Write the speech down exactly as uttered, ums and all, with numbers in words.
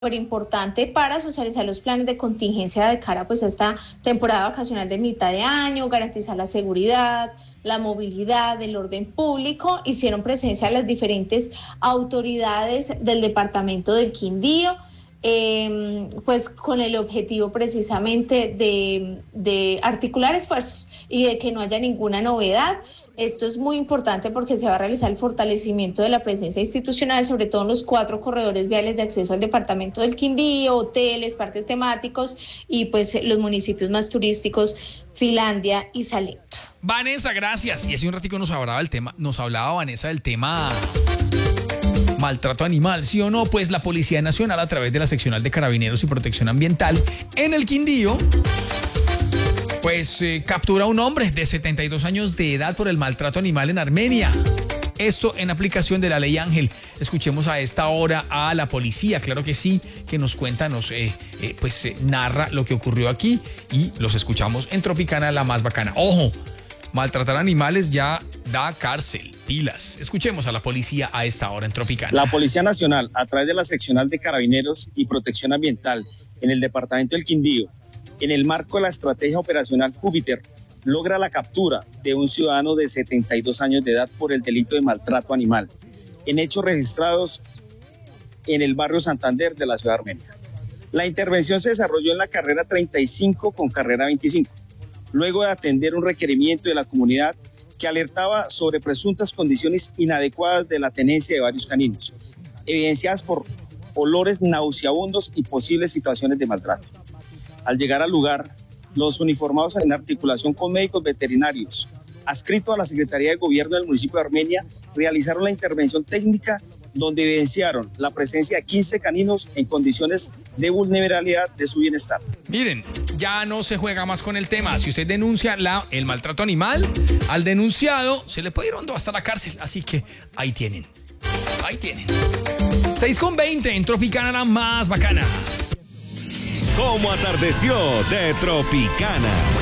súper importante para socializar los planes de contingencia de cara pues a esta temporada vacacional de mitad de año, garantizar la seguridad, la movilidad, el orden público. Hicieron presencia las diferentes autoridades del departamento del Quindío, eh, pues con el objetivo precisamente de, de articular esfuerzos y de que no haya ninguna novedad. Esto es muy importante porque se va a realizar el fortalecimiento de la presencia institucional, sobre todo en los cuatro corredores viales de acceso al departamento del Quindío, hoteles, parques temáticos y pues los municipios más turísticos, Finlandia y Salento. Vanessa, gracias. Y hace un ratico nos hablaba el tema, nos hablaba Vanessa del tema maltrato animal, ¿sí o no? Pues la Policía Nacional, a través de la Seccional de Carabineros y Protección Ambiental en el Quindío, pues eh, captura a un hombre de setenta y dos años de edad por el maltrato animal en Armenia. Esto en aplicación de la Ley Ángel. Escuchemos a esta hora a la policía, claro que sí, que nos cuenta, nos eh, eh, pues eh, narra lo que ocurrió aquí y los escuchamos en Tropicana, la más bacana. Ojo, maltratar animales ya da cárcel, pilas. Escuchemos a la policía a esta hora en Tropicana. La Policía Nacional, a través de la Seccional de Carabineros y Protección Ambiental en el departamento del Quindío, en el marco de la estrategia operacional Júpiter, logra la captura de un ciudadano de setenta y dos años de edad por el delito de maltrato animal, en hechos registrados en el barrio Santander de la ciudad de Armenia. La intervención se desarrolló en la carrera treinta y cinco con carrera veinticinco, luego de atender un requerimiento de la comunidad que alertaba sobre presuntas condiciones inadecuadas de la tenencia de varios caninos, evidenciadas por olores nauseabundos y posibles situaciones de maltrato. Al llegar al lugar, los uniformados en articulación con médicos veterinarios, adscritos a la Secretaría de Gobierno del municipio de Armenia, realizaron la intervención técnica donde evidenciaron la presencia de quince caninos en condiciones de vulnerabilidad de su bienestar. Miren, ya no se juega más con el tema. Si usted denuncia la, el maltrato animal, al denunciado se le puede ir hondo hasta la cárcel. Así que ahí tienen, ahí tienen. seis con veinte en Tropicana, la más bacana. Cómo atardeció de Tropicana.